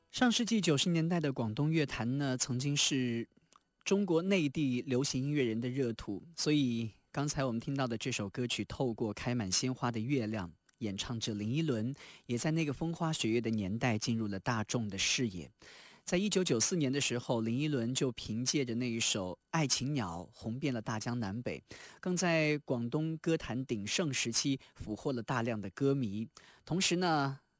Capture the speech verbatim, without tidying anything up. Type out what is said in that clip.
上世纪九十年代的广东乐坛呢，曾经是中国内地流行音乐人的热土，所以刚才我们听到的这首歌曲《透过开满鲜花的月亮》，演唱者林依轮也在那个风花雪月的年代进入了大众的视野。在一九九四年的时候，林依轮就凭借着那一首《爱情鸟》红遍了大江南北，更在广东歌坛鼎盛时期俘获了大量的歌迷。同时呢，